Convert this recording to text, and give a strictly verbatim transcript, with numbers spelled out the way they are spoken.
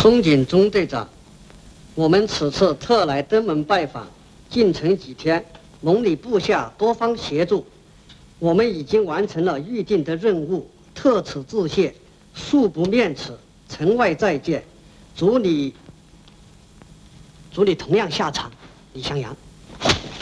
松井中队长，我们此次特来登门拜访，进程几天，蒙你部下多方协助，我们已经完成了预定的任务，特此致谢，恕不面此，城外再见，祝你，祝你同样下场，李向阳。